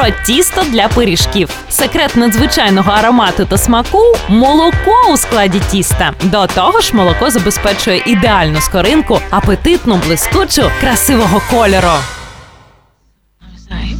тісто для пиріжків. Секрет надзвичайного аромату та смаку – молоко у складі тіста. До того ж, молоко забезпечує ідеальну скоринку, апетитну, блискучу, красивого кольору.